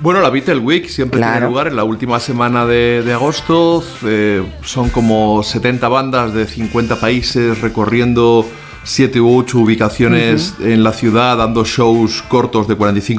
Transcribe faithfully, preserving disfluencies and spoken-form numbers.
Bueno, la Beatle Week siempre Claro. tiene lugar en la última semana de, de agosto. Eh, son como setenta bandas de cincuenta países recorriendo siete u ocho ubicaciones uh-huh. en la ciudad, dando shows cortos de cuarenta y cinco